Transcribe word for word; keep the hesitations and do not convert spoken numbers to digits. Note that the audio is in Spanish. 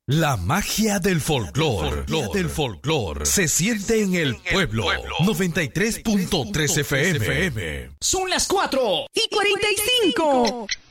La magia del folclore, del folclore, se siente en el pueblo. noventa y tres punto tres F M. Son las cuatro y cuarenta y cinco.